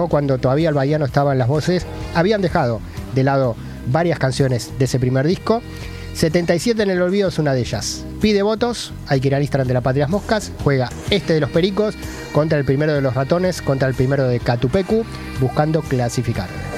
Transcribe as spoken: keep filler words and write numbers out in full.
cuando todavía el bahiano estaba en las voces, habían dejado de lado varias canciones de ese primer disco. setenta y siete en el olvido es una de ellas. Pide votos, hay que ir al Instagram de La Patria Moscas, juega este de los Pericos contra el primero de los Ratones, contra el primero de Catupecu, buscando clasificar.